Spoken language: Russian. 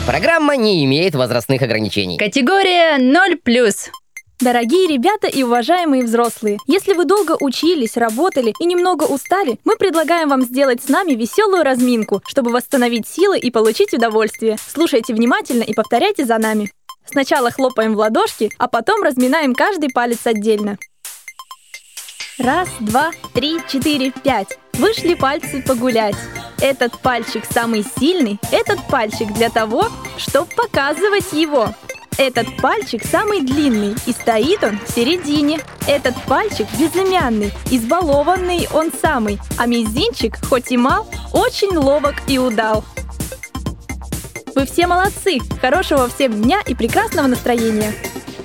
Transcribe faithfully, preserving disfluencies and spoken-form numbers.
Программа не имеет возрастных ограничений. Категория ноль плюс. Дорогие ребята и уважаемые взрослые, если вы долго учились, работали и немного устали, мы предлагаем вам сделать с нами веселую разминку, чтобы восстановить силы и получить удовольствие. Слушайте внимательно и повторяйте за нами. Сначала хлопаем в ладошки, а потом разминаем каждый палец отдельно. Раз, два, три, четыре, пять. Вышли пальцы погулять. Этот пальчик самый сильный, этот пальчик для того, чтобы показывать его. Этот пальчик самый длинный, и стоит он в середине. Этот пальчик безымянный, избалованный он самый, а мизинчик, хоть и мал, очень ловок и удал. Вы все молодцы! Хорошего всем дня и прекрасного настроения!